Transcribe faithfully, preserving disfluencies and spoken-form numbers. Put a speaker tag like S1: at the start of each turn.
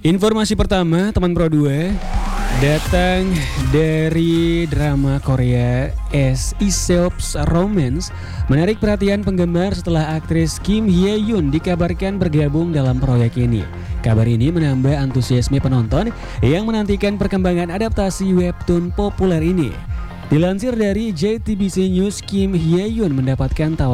S1: Informasi pertama teman Pro dua datang dari drama Korea as Aesop's Romance. Menarik perhatian penggemar setelah aktris Kim Hye Yoon dikabarkan bergabung dalam proyek ini. Kabar ini menambah antusiasme penonton yang menantikan perkembangan adaptasi webtoon populer ini. Dilansir dari J T B C News, Kim Hye Yoon mendapatkan tawaran